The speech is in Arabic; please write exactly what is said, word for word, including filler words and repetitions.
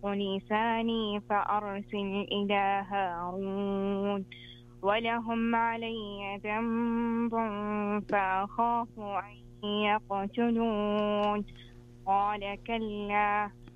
لساني فأرسل إلى هارون ولهم علي ذنب فأخاف أن يقتلون قال كلا